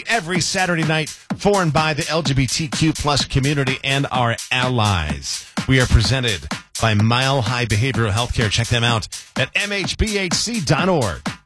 energy every Saturday night for and by the LGBTQ plus community and our allies. We are presented by Mile High Behavioral Healthcare. Check them out at mhbhc.org.